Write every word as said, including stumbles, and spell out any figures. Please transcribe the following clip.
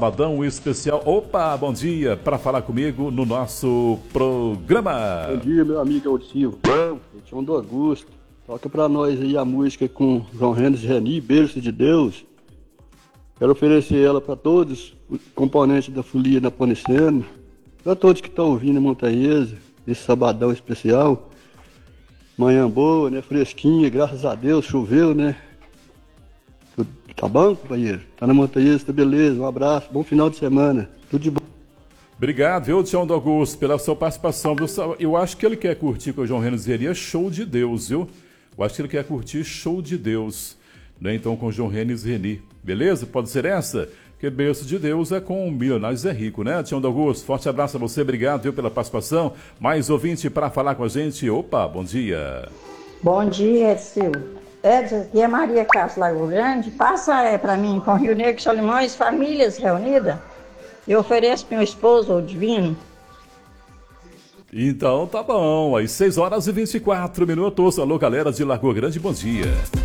sabadão especial. Opa, bom dia, para falar comigo no nosso programa. Bom dia, meu amigo Elcio. João do Augusto. Toca pra nós aí a música com João Renes Reni, Berço de Deus. Quero oferecer ela para todos os componentes da Folia Naponicena, para todos que estão ouvindo em Montanhesa, esse sabadão especial. Manhã boa, né? Fresquinha, graças a Deus, choveu, né? Tá bom, companheiro? Tá na Montanhesa, tá beleza. Um abraço, bom final de semana. Tudo de bom. Obrigado, viu, Tião do Augusto, pela sua participação. Eu acho que ele quer curtir com o João Renes Reni, show de Deus, viu? Eu acho que ele quer curtir show de Deus, né? Então com o João Renes Reni, beleza? Pode ser essa? Porque Berço de Deus é com o Milionários é Rico, né, Tião do Augusto? Forte abraço a você, obrigado, viu, pela participação. Mais ouvinte para falar com a gente. Opa, bom dia. Bom dia, Silvio. Edson, aqui é Maria Castro Lago Grande. Passa é, para mim, com Rio Negro, Solimões, famílias reunidas. Eu ofereço para meu esposo, o Divino. Então tá bom, às seis horas e vinte e quatro minutos. Alô, galera de Lagoa Grande, bom dia.